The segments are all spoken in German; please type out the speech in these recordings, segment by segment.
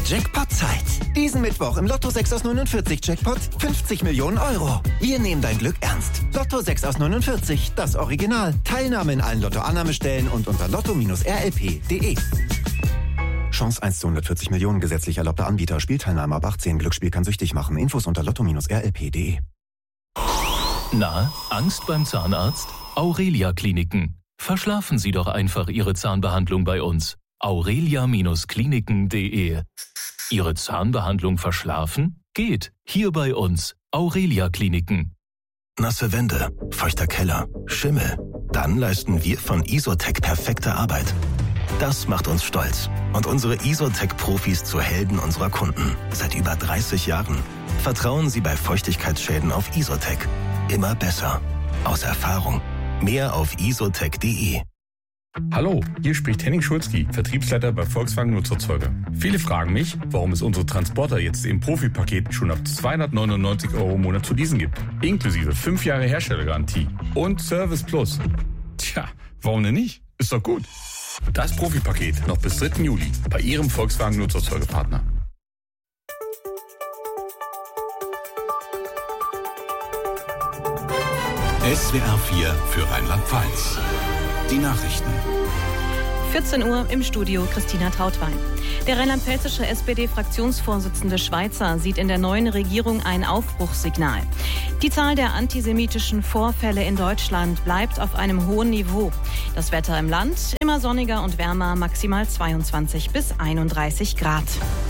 Jackpot-Zeit. Diesen Mittwoch im Lotto 6 aus 49 Jackpot 50 Millionen Euro. Wir nehmen dein Glück ernst. Lotto 6 aus 49, das Original. Teilnahme in allen Lotto-Annahmestellen und unter lotto-rlp.de. Chance 1 zu 140 Millionen, gesetzlich erlaubter Anbieter. Spielteilnahme ab 18. Glücksspiel kann süchtig machen. Infos unter lotto-rlp.de. Na, Angst beim Zahnarzt? Aurelia Kliniken. Verschlafen Sie doch einfach Ihre Zahnbehandlung bei uns. aurelia-kliniken.de. Ihre Zahnbehandlung verschlafen? Geht. Hier bei uns. Aurelia Kliniken. Nasse Wände, feuchter Keller, Schimmel. Dann leisten wir von Isotec perfekte Arbeit. Das macht uns stolz und unsere Isotec-Profis zu Helden unserer Kunden. Seit über 30 Jahren. Vertrauen Sie bei Feuchtigkeitsschäden auf Isotec. Immer besser. Aus Erfahrung. Mehr auf isotec.de. Hallo, hier spricht Henning Schulzki, Vertriebsleiter bei Volkswagen Nutzerzeuger. Viele fragen mich, warum es unsere Transporter jetzt im Profipaket schon ab 299 € im Monat zu leasen gibt. Inklusive 5 Jahre Herstellergarantie und Service Plus. Tja, warum denn nicht? Ist doch gut. Das Profipaket noch bis 3. Juli bei Ihrem Volkswagen Nutzerzeugerpartner. SWR 4 für Rheinland-Pfalz. Die Nachrichten. 14 Uhr im Studio Christina Trautwein. Der rheinland-pfälzische SPD-Fraktionsvorsitzende Schweizer sieht in der neuen Regierung ein Aufbruchssignal. Die Zahl der antisemitischen Vorfälle in Deutschland bleibt auf einem hohen Niveau. Das Wetter im Land immer sonniger und wärmer, maximal 22 bis 31 Grad.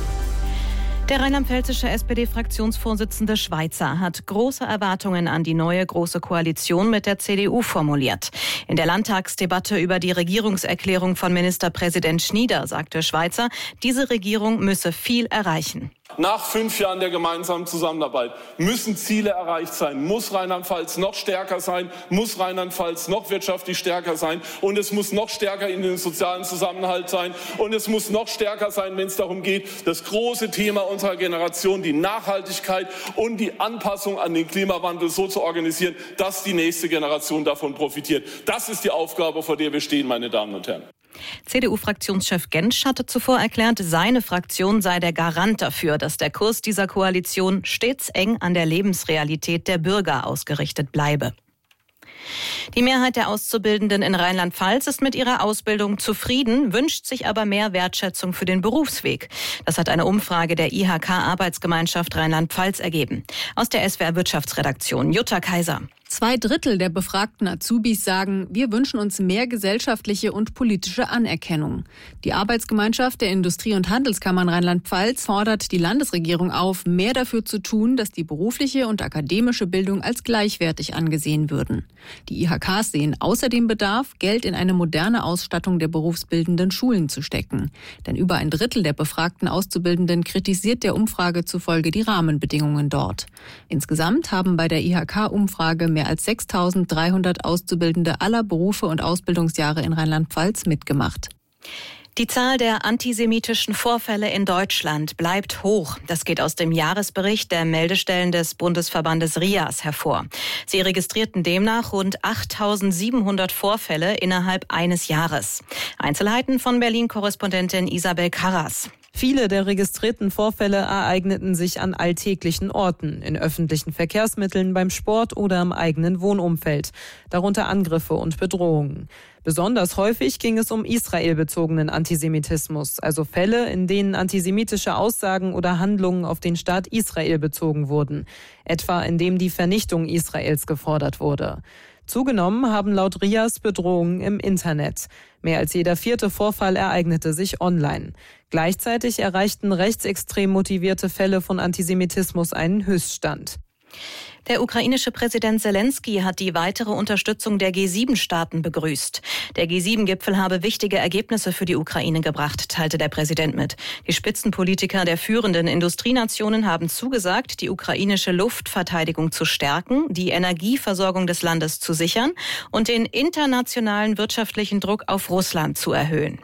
Der rheinland-pfälzische SPD-Fraktionsvorsitzende Schweizer hat große Erwartungen an die neue Große Koalition mit der CDU formuliert. In der Landtagsdebatte über die Regierungserklärung von Ministerpräsident Schnieder sagte Schweizer, diese Regierung müsse viel erreichen. Nach 5 Jahren der gemeinsamen Zusammenarbeit müssen Ziele erreicht sein, muss Rheinland-Pfalz noch stärker sein, muss Rheinland-Pfalz noch wirtschaftlich stärker sein und es muss noch stärker in den sozialen Zusammenhalt sein und es muss noch stärker sein, wenn es darum geht, das große Thema unserer Generation, die Nachhaltigkeit und die Anpassung an den Klimawandel so zu organisieren, dass die nächste Generation davon profitiert. Das ist die Aufgabe, vor der wir stehen, meine Damen und Herren. CDU-Fraktionschef Gentsch hatte zuvor erklärt, seine Fraktion sei der Garant dafür, dass der Kurs dieser Koalition stets eng an der Lebensrealität der Bürger ausgerichtet bleibe. Die Mehrheit der Auszubildenden in Rheinland-Pfalz ist mit ihrer Ausbildung zufrieden, wünscht sich aber mehr Wertschätzung für den Berufsweg. Das hat eine Umfrage der IHK-Arbeitsgemeinschaft Rheinland-Pfalz ergeben. Aus der SWR-Wirtschaftsredaktion Jutta Kaiser. 2/3 der befragten Azubis sagen, wir wünschen uns mehr gesellschaftliche und politische Anerkennung. Die Arbeitsgemeinschaft der Industrie- und Handelskammern Rheinland-Pfalz fordert die Landesregierung auf, mehr dafür zu tun, dass die berufliche und akademische Bildung als gleichwertig angesehen würden. Die IHKs sehen außerdem Bedarf, Geld in eine moderne Ausstattung der berufsbildenden Schulen zu stecken. Denn über 1/3 der befragten Auszubildenden kritisiert der Umfrage zufolge die Rahmenbedingungen dort. Insgesamt haben bei der IHK-Umfrage mehr als 6.300 Auszubildende aller Berufe und Ausbildungsjahre in Rheinland-Pfalz mitgemacht. Die Zahl der antisemitischen Vorfälle in Deutschland bleibt hoch. Das geht aus dem Jahresbericht der Meldestellen des Bundesverbandes RIAS hervor. Sie registrierten demnach rund 8.700 Vorfälle innerhalb eines Jahres. Einzelheiten von Berlin-Korrespondentin Isabel Karras. Viele der registrierten Vorfälle ereigneten sich an alltäglichen Orten, in öffentlichen Verkehrsmitteln, beim Sport oder im eigenen Wohnumfeld, darunter Angriffe und Bedrohungen. Besonders häufig ging es um israelbezogenen Antisemitismus, also Fälle, in denen antisemitische Aussagen oder Handlungen auf den Staat Israel bezogen wurden, etwa indem die Vernichtung Israels gefordert wurde. Zugenommen haben laut RIAS Bedrohungen im Internet. Mehr als jeder 4. Vorfall ereignete sich online. Gleichzeitig erreichten rechtsextrem motivierte Fälle von Antisemitismus einen Höchststand. Der ukrainische Präsident Zelensky hat die weitere Unterstützung der G7-Staaten begrüßt. Der G7-Gipfel habe wichtige Ergebnisse für die Ukraine gebracht, teilte der Präsident mit. Die Spitzenpolitiker der führenden Industrienationen haben zugesagt, die ukrainische Luftverteidigung zu stärken, die Energieversorgung des Landes zu sichern und den internationalen wirtschaftlichen Druck auf Russland zu erhöhen.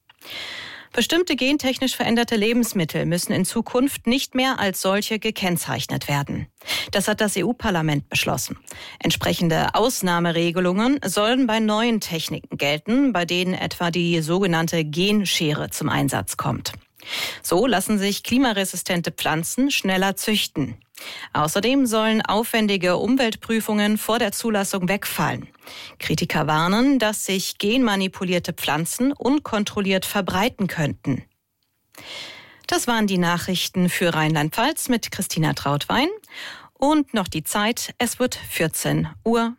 Bestimmte gentechnisch veränderte Lebensmittel müssen in Zukunft nicht mehr als solche gekennzeichnet werden. Das hat das EU-Parlament beschlossen. Entsprechende Ausnahmeregelungen sollen bei neuen Techniken gelten, bei denen etwa die sogenannte Genschere zum Einsatz kommt. So lassen sich klimaresistente Pflanzen schneller züchten. Außerdem sollen aufwendige Umweltprüfungen vor der Zulassung wegfallen. Kritiker warnen, dass sich genmanipulierte Pflanzen unkontrolliert verbreiten könnten. Das waren die Nachrichten für Rheinland-Pfalz mit Christina Trautwein. Und noch die Zeit, es wird 14:04 Uhr.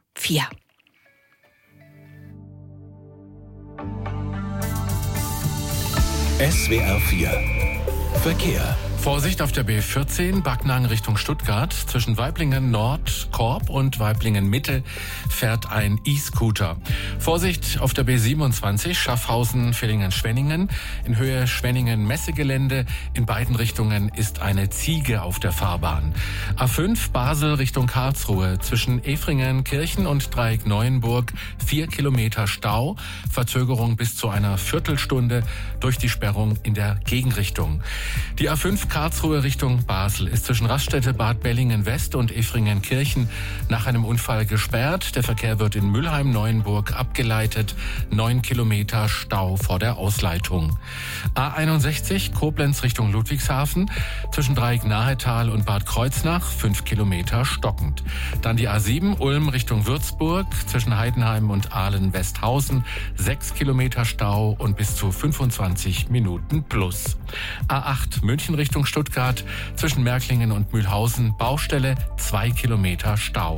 SWR 4 Verkehr. Vorsicht auf der B14, Backnang Richtung Stuttgart. Zwischen Waiblingen Nord, Korb und Waiblingen Mitte fährt ein E-Scooter. Vorsicht auf der B27, Schaffhausen, Villingen-Schwenningen. In Höhe Schwenningen-Messegelände. In beiden Richtungen ist eine Ziege auf der Fahrbahn. A5 Basel Richtung Karlsruhe. Zwischen Efringen, Kirchen und Dreieck Neuenburg 4 Kilometer Stau. Verzögerung bis zu einer Viertelstunde durch die Sperrung in der Gegenrichtung. Die A5 Karlsruhe Richtung Basel ist zwischen Raststätte Bad Bellingen-West und Efringen-Kirchen nach einem Unfall gesperrt. Der Verkehr wird in Mülheim-Neuenburg abgeleitet. 9 Kilometer Stau vor der Ausleitung. A61 Koblenz Richtung Ludwigshafen zwischen Dreieck-Nahetal und Bad Kreuznach 5 Kilometer stockend. Dann die A7 Ulm Richtung Würzburg zwischen Heidenheim und Aalen-Westhausen 6 Kilometer Stau und bis zu 25 Minuten plus. A8 München Richtung Stuttgart zwischen Märklingen und Mühlhausen Baustelle 2 Kilometer Stau.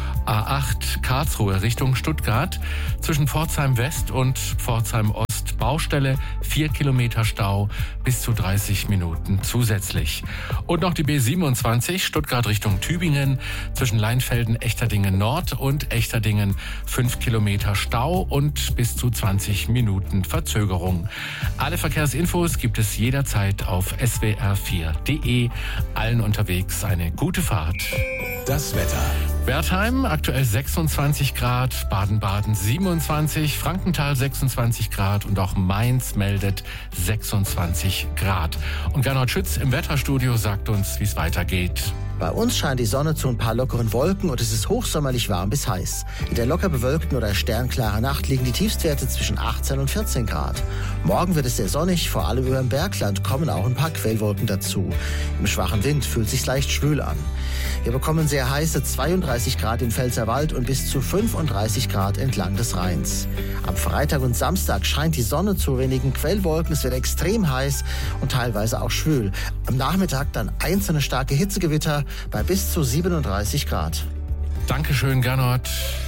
A8 Karlsruhe Richtung Stuttgart zwischen Pforzheim West und Pforzheim Ost Baustelle 4 Kilometer Stau bis zu 30 Minuten zusätzlich. Und noch die B27 Stuttgart Richtung Tübingen zwischen Leinfelden Echterdingen Nord und Echterdingen 5 Kilometer Stau und bis zu 20 Minuten Verzögerung. Alle Verkehrsinfos gibt es jederzeit auf swr4.de. Allen unterwegs eine gute Fahrt. Das Wetter. Wertheim aktuell 26 Grad, Baden-Baden 27, Frankenthal 26 Grad und auch Mainz meldet 26 Grad. Und Gernot Schütz im Wetterstudio sagt uns, wie es weitergeht. Bei uns scheint die Sonne zu ein paar lockeren Wolken und es ist hochsommerlich warm bis heiß. In der locker bewölkten oder sternklaren Nacht liegen die Tiefstwerte zwischen 18 und 14 Grad. Morgen wird es sehr sonnig, vor allem über dem Bergland kommen auch ein paar Quellwolken dazu. Im schwachen Wind fühlt es sich leicht schwül an. Wir bekommen sehr heiße 32 Grad im Pfälzerwald und bis zu 35 Grad entlang des Rheins. Am Freitag und Samstag scheint die Sonne zu wenigen Quellwolken. Es wird extrem heiß und teilweise auch schwül. Am Nachmittag dann einzelne starke Hitzegewitter bei bis zu 37 Grad. Dankeschön, Gernot.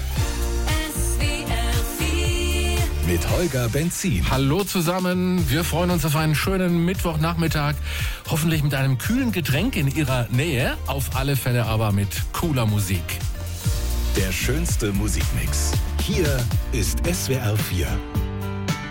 Mit Holger Benzin. Hallo zusammen, wir freuen uns auf einen schönen Mittwochnachmittag. Hoffentlich mit einem kühlen Getränk in Ihrer Nähe, auf alle Fälle aber mit cooler Musik. Der schönste Musikmix. Hier ist SWR 4.